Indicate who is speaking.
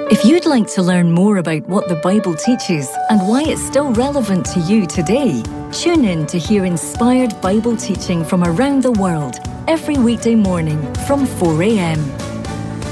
Speaker 1: If you'd like to learn more about what the Bible teaches and why it's still relevant to you today, tune in to hear inspired Bible teaching from around the world every weekday morning from 4 a.m.